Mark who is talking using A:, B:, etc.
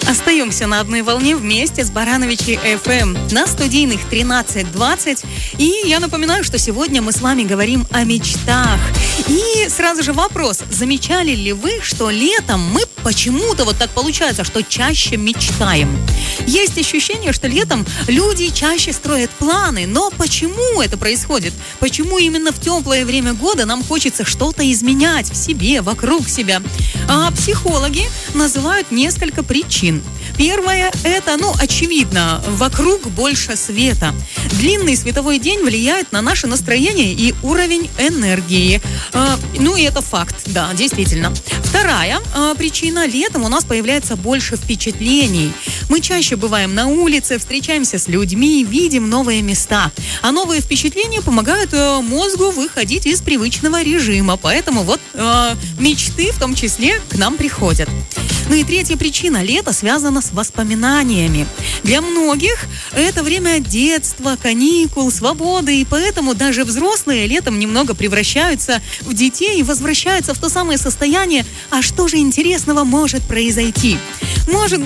A: Остаемся на одной волне вместе с Барановичи ФМ на студийных 13:20. И я напоминаю, что сегодня мы с вами говорим о мечтах. И сразу же вопрос: замечали ли вы, что летом мы почему-то вот так получается, что чаще мечтаем? Есть ощущение, что летом люди чаще строят планы, но почему это происходит? Почему именно в теплое время года нам хочется что-то изменять в себе, вокруг себя? А психологи называют несколько причин. Первое – это, очевидно, вокруг больше света. Длинный световой день влияет на наше настроение и уровень энергии. И это факт, да, действительно. Вторая причина – летом у нас появляется больше впечатлений. Мы чаще бываем на улице, встречаемся с людьми, видим новые места. А новые впечатления помогают мозгу выходить из привычного режима. Поэтому мечты в том числе к нам приходят. И третья причина – лето связано с воспоминаниями. Для многих это время детства, каникул, свободы, и поэтому даже взрослые летом немного превращаются в детей и возвращаются в то самое состояние: а что же интересного может произойти? Может